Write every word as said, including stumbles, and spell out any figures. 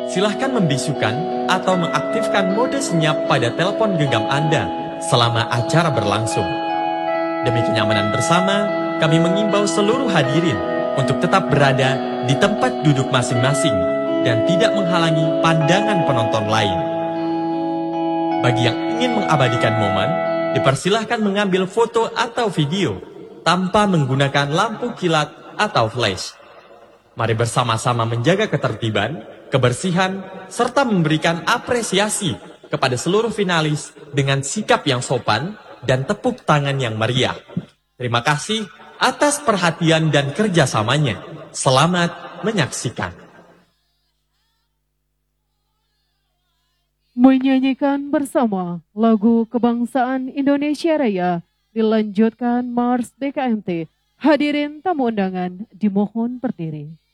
Silahkan membisukan atau mengaktifkan mode senyap pada telepon genggam Anda selama acara berlangsung. Demi kenyamanan bersama, kami mengimbau seluruh hadirin untuk tetap berada di tempat duduk masing-masing dan tidak menghalangi pandangan penonton lain. Bagi yang ingin mengabadikan momen, dipersilahkan mengambil foto atau video tanpa menggunakan lampu kilat atau flash. Mari bersama-sama menjaga ketertiban, kebersihan, serta memberikan apresiasi kepada seluruh finalis dengan sikap yang sopan dan tepuk tangan yang meriah. Terima kasih atas perhatian dan kerjasamanya. Selamat menyaksikan. Menyanyikan bersama lagu Kebangsaan Indonesia Raya, dilanjutkan Mars D K M T. Hadirin tamu undangan dimohon berdiri.